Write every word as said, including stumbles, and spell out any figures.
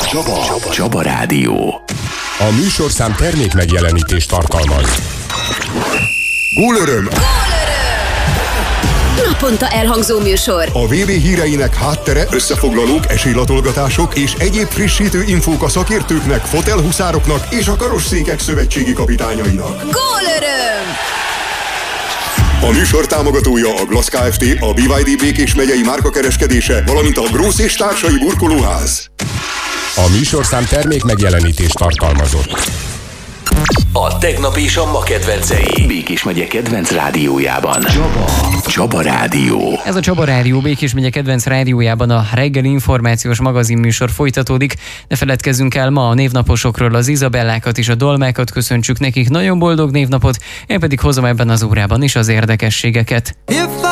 Csaba. Csaba. Csaba Rádió. A műsorszám termék megjelenítést tartalmaz. Gólöröm! Naponta elhangzó műsor. A vé bé híreinek háttere, összefoglalók, esélylatolgatások és egyéb frissítő infók a szakértőknek, fotelhuszároknak és a karosszékek szövetségi kapitányainak. Gólöröm! A műsor támogatója a Glass Kft., a bé vé dé Békés megyei márkakereskedése, valamint a Grósz és társai burkolóház. A műsorszám termék megjelenítést tartalmazott. A tegnap és a ma kedvencei. Békés megye kedvenc rádiójában. Csaba. Csaba Rádió. Ez a Csaba Rádió Békés megye kedvenc rádiójában a reggeli információs magazinműsor folytatódik. Ne feledkezzünk el ma a névnaposokról, az Izabellákat és a Dolmákat köszöntsük nekik. Nagyon boldog névnapot, én pedig hozom ebben az órában is az érdekességeket.